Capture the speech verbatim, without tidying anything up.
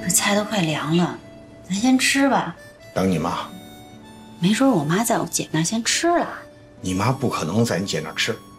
这菜都快凉了，咱先吃吧。 等你妈。 没准我妈在我姐那儿先吃了。 你妈不可能在你姐那儿吃，